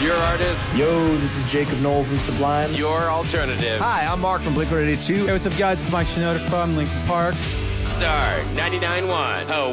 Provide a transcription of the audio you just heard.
Your artist. Yo, this is Jacob Knoll from Sublime. Your alternative. Hi, I'm Mark from Blink-182. Hey, what's up, guys? It's Mike Shinoda from Linkin Park. Star 99.1.